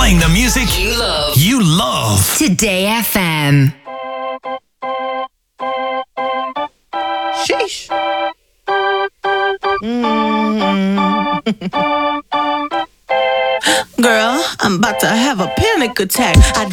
Playing the music you love. Today FM. Sheesh. Girl, I'm about to have a panic attack. I